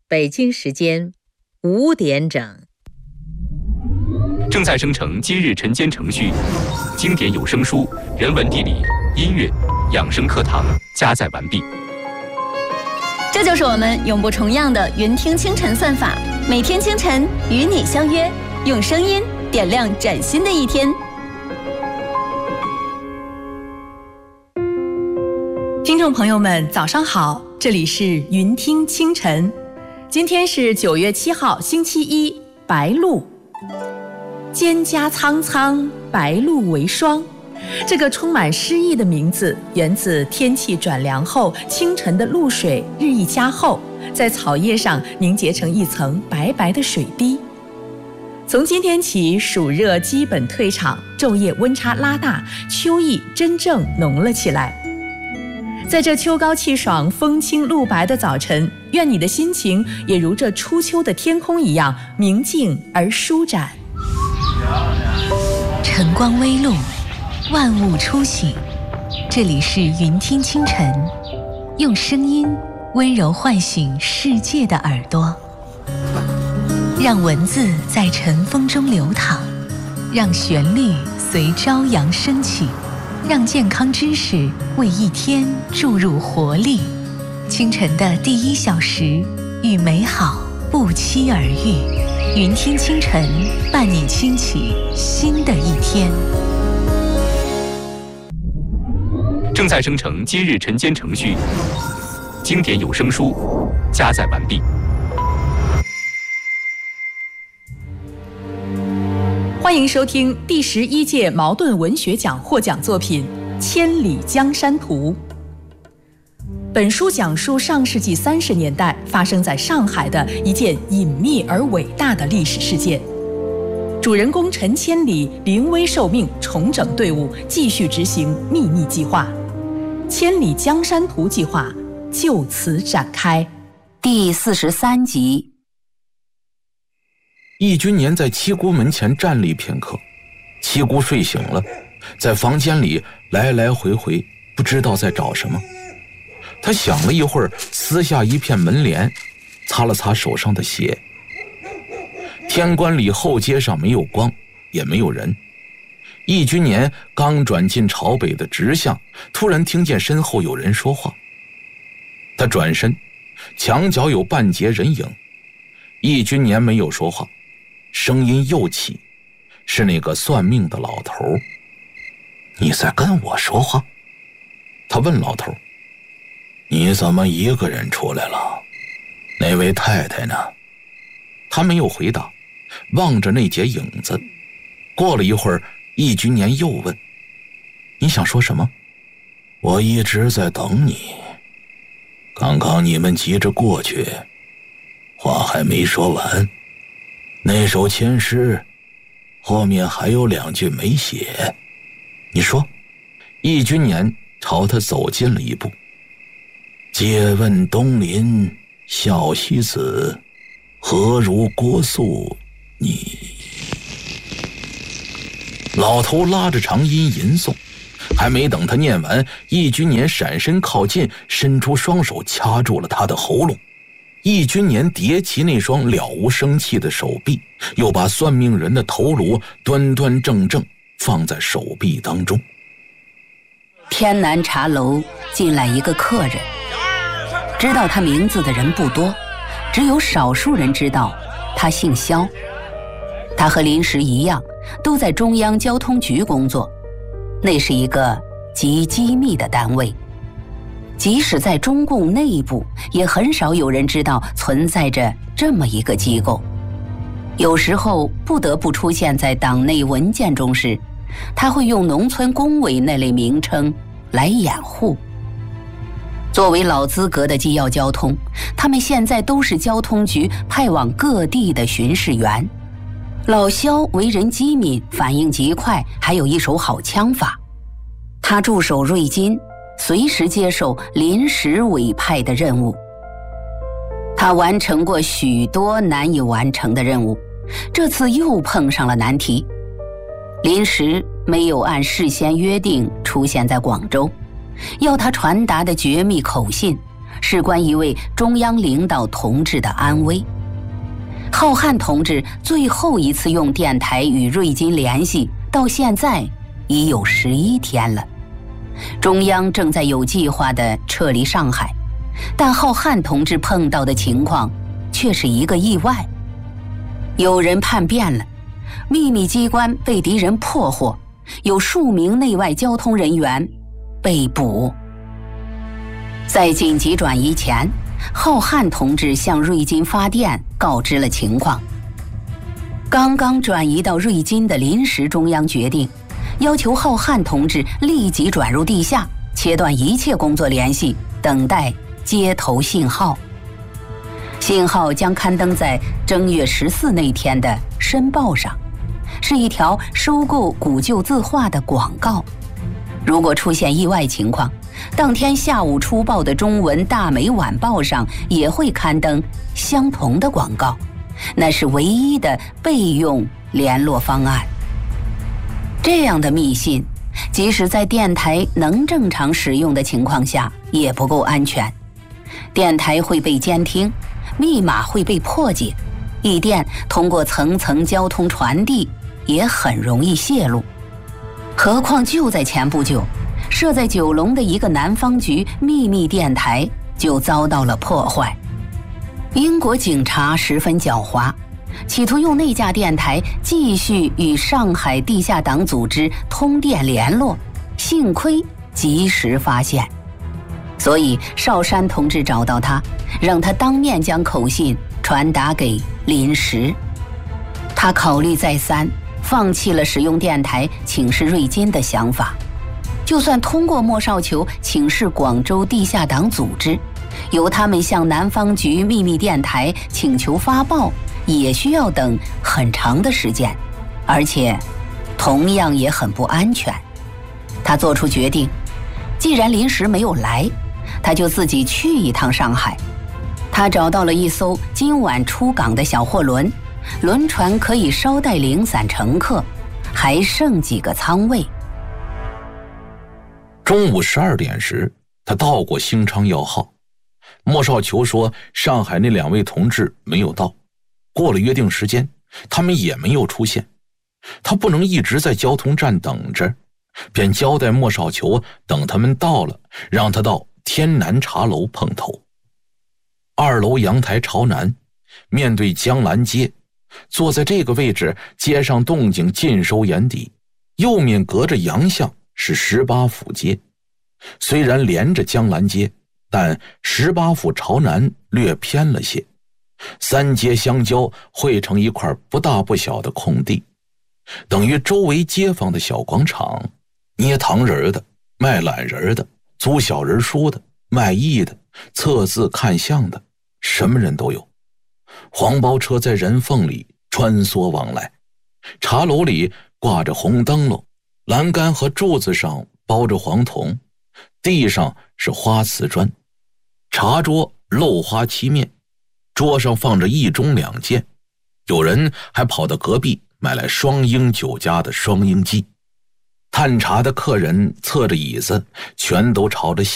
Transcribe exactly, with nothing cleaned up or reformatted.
北京时间五点整。 正在生成今日晨间程序，经典有声书、人文地理、音乐、养生课堂加载完毕。 这就是我们永不重样的云听清晨算法，每天清晨与你相约，用声音点亮崭新的一天。 听众朋友们，早上好，这里是云听清晨。今天是九月七号，星期一，白露。蒹葭苍苍，白露为霜。这个充满诗意的名字源自天气转凉后，清晨的露水日益加厚，在草叶上凝结成一层白白的水滴。从今天起，暑热基本退场，昼夜温差拉大，秋意真正浓了起来。在这秋高气爽、风清露白的早晨，愿你的心情也如这初秋的天空一样明净而舒展。 晨光微露，万物初醒。这里是云听清晨，用声音温柔唤醒世界的耳朵，让文字在晨风中流淌，让旋律随朝阳升起，让健康知识为一天注入活力。清晨的第一小时，与美好不期而遇。云听清晨，伴你轻启新的一天。 正在生成今日晨间程序，经典有声书加载完毕。 欢迎收听第十一届茅盾文学奖获奖作品《千里江山图》。本书讲述上世纪三十年代发生在上海的一件隐秘而伟大的历史事件。主人公陈千里临危受命，重整队伍，继续执行秘密计划。千里江山图计划就此展开。 第四十三集。 易君年在七姑门前站立片刻，七姑睡醒了，在房间里来来回回，不知道在找什么。他想了一会儿，撕下一片门帘，擦了擦手上的血。天官里后街上没有光，也没有人。易君年刚转进朝北的直巷，突然听见身后有人说话。他转身，墙角有半截人影。易君年没有说话，声音又起，是那个算命的老头。你在跟我说话？他问老头。你怎么一个人出来了？那位太太呢？他没有回答，望着那截影子。过了一会儿，易君年又问：你想说什么？我一直在等你。刚刚你们急着过去，话还没说完。那首签诗后面还有两句没写。你说。易君年朝他走近了一步。借问东邻孝熙子，何如郭素你？老头拉着长音吟诵，还没等他念完，易君年闪身靠近，伸出双手掐住了他的喉咙。易君年叠起那双了无生气的手臂，又把算命人的头颅端端正正放在手臂当中。 天南茶楼进来一个客人，知道他名字的人不多，只有少数人知道他姓肖。他和林石一样，都在中央交通局工作，那是一个极机密的单位。即使在中共内部，也很少有人知道存在着这么一个机构。有时候不得不出现在党内文件中时，他会用农村工委那类名称来掩护。作为老资格的机要交通，他们现在都是交通局派往各地的巡视员。老肖为人机敏，反应极快，还有一手好枪法。他驻守瑞金，随时接受临时委派的任务。他完成过许多难以完成的任务，这次又碰上了难题。临时没有按事先约定出现在广州，要他传达的绝密口信事关一位中央领导同志的安危。浩瀚同志最后一次用电台与瑞金联系，到现在已有十一天了。中央正在有计划地撤离上海，但浩瀚同志碰到的情况却是一个意外。有人叛变了，秘密机关被敌人破获，有数名内外交通人员被捕。在紧急转移前，浩瀚同志向瑞金发电告知了情况。刚刚转移到瑞金的临时中央决定，要求浩瀚同志立即转入地下，切断一切工作联系，等待接头信号。信号将刊登在正月十四那天的《申报》上，是一条收购古旧字画的广告。如果出现意外情况，当天下午出报的中文大美晚报上也会刊登相同的广告，那是唯一的备用联络方案。这样的密信，即使在电台能正常使用的情况下，也不够安全。电台会被监听，密码会被破解，意电通过层层交通传递，也很容易泄露。何况就在前不久，设在九龙的一个南方局秘密电台就遭到了破坏。英国警察十分狡猾，企图用那架电台继续与上海地下党组织通电联络，幸亏及时发现。所以邵山同志找到他，让他当面将口信传达给临时。他考虑再三，放弃了使用电台请示瑞金的想法。就算通过莫少球请示广州地下党组织，由他们向南方局秘密电台请求发报，也需要等很长的时间，而且同样也很不安全。他做出决定，既然临时没有来，他就自己去一趟上海。他找到了一艘今晚出港的小货轮，轮船可以捎带零散乘客，还剩几个舱位。 中午十二点时，他到过兴昌要号。莫少球说上海那两位同志没有到，过了约定时间，他们也没有出现。他不能一直在交通站等着，便交代莫少球等他们到了，让他到天南茶楼碰头。二楼阳台朝南，面对江兰街，坐在这个位置，街上动静尽收眼底。右面隔着洋巷是十八府街，虽然连着江兰街，但十八府朝南略偏了些，三街相交汇成一块不大不小的空地，等于周围街坊的小广场，捏糖人的，卖懒人的，租小人书的，卖艺的，测字看相的，什么人都有。黄包车在人缝里穿梭往来，茶楼里挂着红灯笼，栏杆和柱子上包着黄铜，地上是花瓷砖，茶桌镂花漆面，桌上放着一盅两件，有人还跑到隔壁买来双英酒家的双英鸡。探茶的客人侧着椅子，全都朝着